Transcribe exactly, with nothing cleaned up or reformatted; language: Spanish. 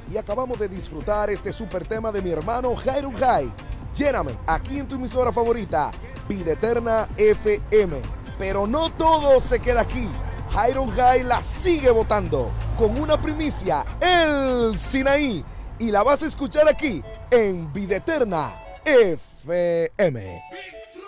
y acabamos de disfrutar este super tema de mi hermano Jairo Jai. Lléname aquí en tu emisora favorita, Vida Eterna F M. Pero no todo se queda aquí. Jairo Jai la sigue votando con una primicia, el Sinaí, y la vas a escuchar aquí en Vida Eterna F M.